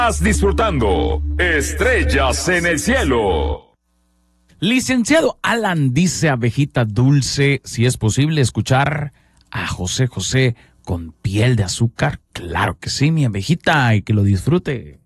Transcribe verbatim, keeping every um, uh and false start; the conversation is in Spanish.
Estás disfrutando Estrellas en el Cielo. Licenciado Alan dice: abejita dulce, si es posible escuchar a José José con Piel de Azúcar. Claro que sí, mi abejita, y que lo disfrute.